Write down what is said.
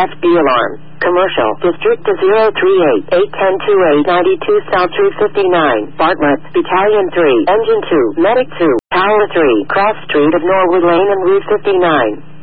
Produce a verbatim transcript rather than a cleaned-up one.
F B alarm. Commercial. District to zero three eight, eight one zero two eight, nine two South three fifty-nine. Bartlett. Battalion three. Engine two. Medic two. Tower three. Cross Street of Norwood Lane and Route fifty-nine.